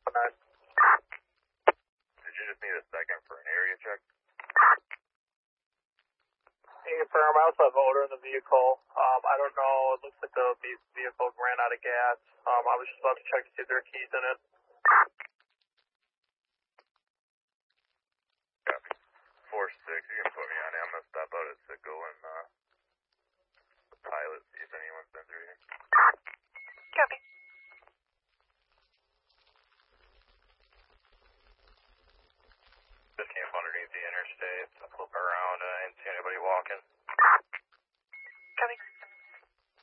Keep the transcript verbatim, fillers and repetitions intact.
nine. Did you just need a second for an area check? Hey, firm, I also have an odor in the vehicle. Um, I don't know, it looks like the vehicle ran out of gas. Um, I was just about to check to see if there are keys in it. Copy. four six, you can put me on it. I'm going to stop out at Sicko and uh, the pilot, see if anyone's been through here. Copy. Just camp underneath the interstate. I'll flip around. I uh, didn't see anybody walking.